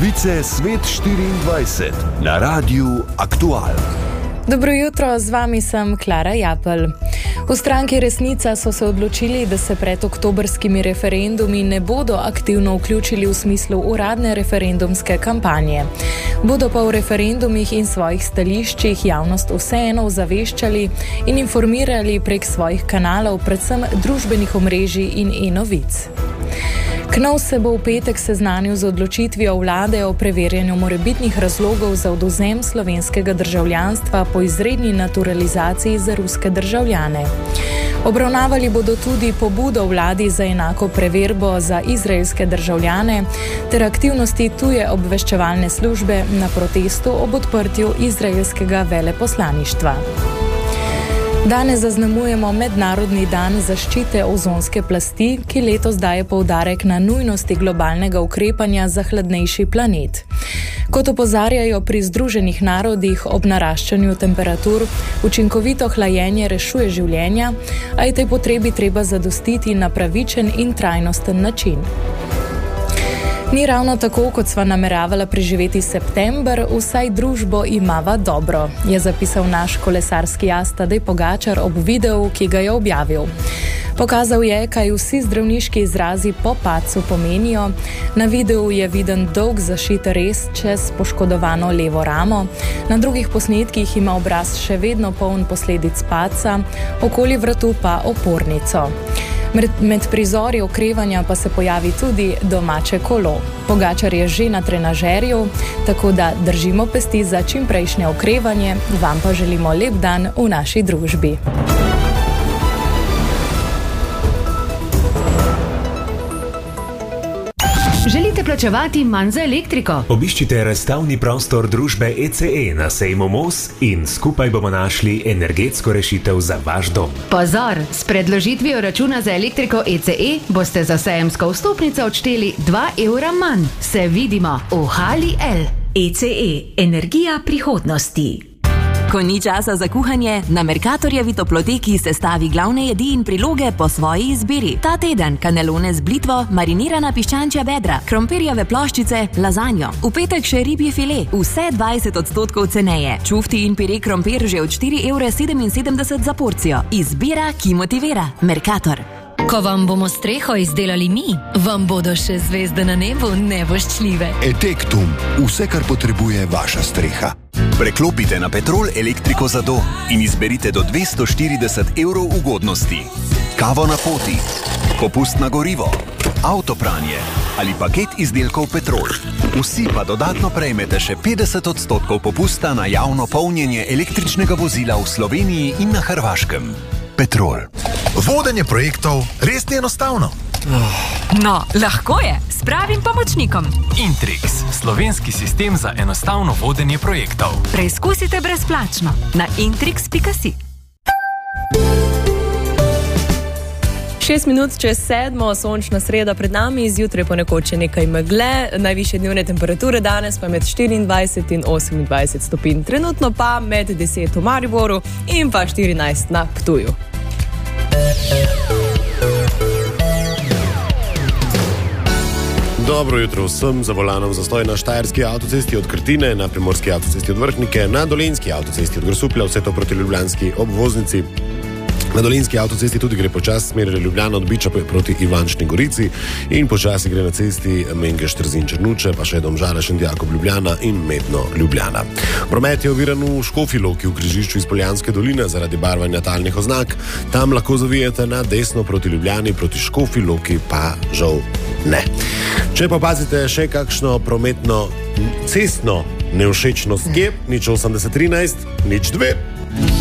Novice Svet 24 na Radiu Aktual. Dobro jutro, z vami sem Klara Japelj. V stranki Resnica so se odločili, da se pred oktobrskimi referendumi ne bodo aktivno vključili v smislu uradne referendumske kampanje. Bodo pa v referendumih in svojih stališčih javnost vseeno ozaveščali in informirali prek svojih kanalov, predvsem družbenih omrežij in e-novic. KNOVS se bo v petek seznanil z odločitvijo vlade o preverjanju morebitnih razlogov za odvzem slovenskega državljanstva po izredni naturalizaciji za ruske državljane. Obravnavali bodo tudi pobudo vladi za enako preverbo za izraelske državljane ter aktivnosti tuje obveščevalne službe na protestu ob odprtju izraelskega veleposlaništva. Danes zaznamujemo Mednarodni dan zaščite ozonske plasti, ki letos daje poudarek na nujnosti globalnega ukrepanja za hladnejši planet. Kot opozarjajo pri Združenih narodih, ob naraščanju temperatur učinkovito hlajenje rešuje življenja, a je tej potrebi treba zadostiti na pravičen in trajnosten način. Ni ravno tako, kot sva nameravala preživeti september, vsaj družbo imava dobro, je zapisal naš kolesarski as Tadej Pogačar ob videu, ki ga je objavil. Pokazal je, kaj vsi zdravniški izrazi po padcu pomenijo. Na videu je viden dolg zašit rez čez poškodovano levo ramo, na drugih posnetkih ima obraz še vedno poln posledic padca, okoli vratu pa opornico. Med prizori okrevanja pa se pojavi tudi domače kolo. Pogačar je že na trenažerju, tako da držimo pesti za čimprejšnje okrevanje, vam pa želimo lep dan v naši družbi. Želite plačevati manj za elektriko? Obiščite razstavni prostor družbe ECE na sejmu MOS in skupaj bomo našli energetsko rešitev za vaš dom. Pozor, s predložitvijo računa za elektriko ECE boste za sejemsko vstopnico odšteli 2 evra manj. Se vidimo v Hali L. ECE, energija prihodnosti. Ko ni časa za kuhanje, na Mercatorjevi toploteki sestavi glavne jedi in priloge po svoji izbiri. Ta teden kanelone z blitvo, marinirana piščančja vedra, krompirjeve ploščice, lazanjo. V petek še ribji file, vse 20% ceneje. Čufti in pire krompir že od 4,77 € za porcijo. Izbira, ki motivira. Mercator. Ko vam bomo streho izdelali mi, vam bodo še zvezde na nebu nevoščljive. Etektum. Vse, kar potrebuje vaša streha. Preklopite na Petrol elektriko za dom in izberite do 240 € ugodnosti. Kavo na poti, popust na gorivo, avtopranje ali paket izdelkov Petrol. Vsi pa dodatno prejmete še 50% popusta na javno polnjenje električnega vozila v Sloveniji in na Hrvaškem. Petrol. Vodenje projektov res ni enostavno. No, lahko je, s pravim pomočnikom. Intrix, slovenski sistem za enostavno vodenje projektov. Preizkusite brezplačno na intrix.si. 6 minut čez 7, sončna sreda pred nami, zjutraj ponekod še nekaj megle, najvišje dnevne temperature danes pa med 24 in 28 stopinj, trenutno pa med 10 v Mariboru in pa 14 na Ptuju. Dobro jutro vsem, za volanom zastoj na Štajerski avtocesti od Krtine, na Primorski avtocesti od Vrhnike, na Dolenjski avtocesti od Grosuplja, vse to proti ljubljanski obvoznici. Na Dolenjski avtocesti tudi gre počas smer Ljubljana od Biča proti Ivančni Gorici in počasi gre na cesti Mengeš Trzin Črnuče, pa še Domžale Šentjakov Ljubljana in Medno Ljubljana. Promet je oviran v Škofji Loki v križišču iz Poljanske doline zaradi barvanja talnih oznak. Tam lahko zavijete na desno proti Ljubljani, proti Škofji Loki pa žal ne. Če pa pazite še kakšno prometno cestno nevšečnost, nič 8013, nič 2.